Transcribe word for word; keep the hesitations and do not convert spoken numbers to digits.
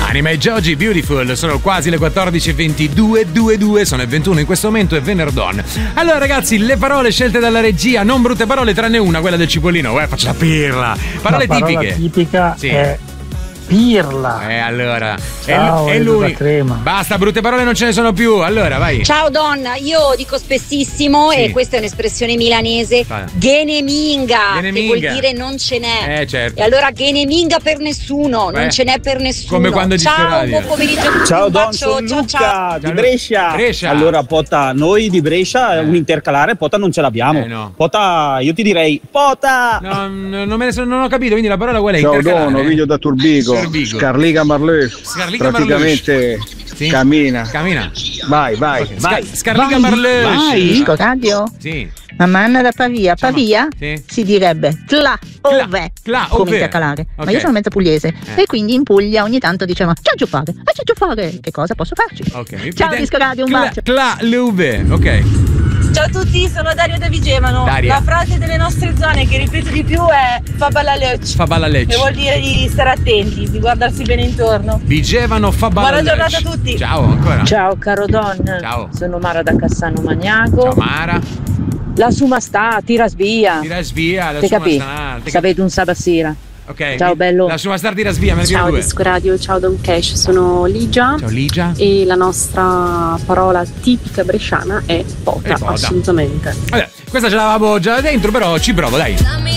Anima e Giogi, Beautiful, sono quasi le quattordici e ventidue, due due, sono le ventuno in questo momento, è venerdon. Allora ragazzi, le parole scelte dalla regia, non brutte parole tranne una, quella del cipollino, eh, faccio la pirla. Parole la parola tipiche. tipica sì. è pirla. Eh allora, Ciao, è, è lui. Crema. Basta, brutte parole non ce ne sono più. Allora, vai. Ciao donna, io dico spessissimo, sì. e questa è un'espressione milanese, ah. geneminga, geneminga, che vuol dire non ce n'è. Eh certo. E allora geneminga per nessuno, Beh, non ce n'è per nessuno. come quando ciao, buon pomeriggio. Ciao Don, bacio, sono ciao, Luca ciao. di Brescia. Brescia. Allora Pota, noi di Brescia eh. un intercalare Pota non ce l'abbiamo. Eh, no. Pota, io ti direi Pota. No, non, me ne so, non ho capito, quindi la parola qual è? Ciao intercalare. Dono, video da Turbigo. Turbigo. Scarliga Marleux. Scarliga praticamente sì. cammina. Cammina. Vai, vai, Scar- vai. Scarliga vai, Marleux. vai. Disco radio? Sì. Mamma Anna da Pavia. Pavia sì. si direbbe tla ove, tla, come ove. intercalare. Okay. Ma io sono mezza pugliese eh. e quindi in Puglia ogni tanto dicevano ciao giuffare, ah ciao giuffare, che cosa posso farci? Okay. Ciao Disco radio, un cla, bacio. Cla, l'uve, ok. Ciao a tutti, sono Daria da Vigevano. Daria. La frase delle nostre zone che ripeto di più è fa balla lecce. Fa balla lecce. Che vuol dire di stare attenti, di guardarsi bene intorno. Vigevano fa balla Buona giornata lecce. a tutti. Ciao ancora. Ciao caro Don. Ciao. Sono Mara da Cassano Magnaco. Ciao Mara. La suma sta, tira svia. Tira svia, la Te sua capì? sta. Te Sapete un sabato sera. Ok. Ciao bello. La sua star tira svia, me ne ciao due. Disco Radio, ciao Don Cash, sono Ligia. Ciao Ligia. E la nostra parola tipica bresciana è pota, È pota. assolutamente. Vabbè, questa ce l'avevamo già dentro, però ci provo, dai.